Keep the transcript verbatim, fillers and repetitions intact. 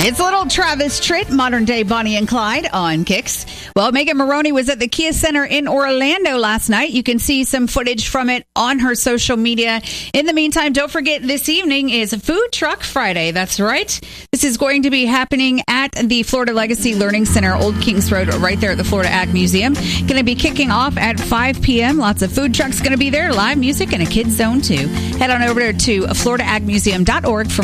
It's a little Travis Tritt, modern day Bonnie and Clyde on Kicks. Well, Megan Maroney was at the Kia Center in Orlando last night. You can see some footage from it on her social media. In the meantime, don't forget this evening is Food Truck Friday. That's right. This is going to be happening at the Florida Legacy Learning Center, Old Kings Road, right there at the Florida Ag Museum. Going to be kicking off at five p.m. Lots of food trucks going to be there, live music, and a kids zone too. Head on over to florida ag museum dot org for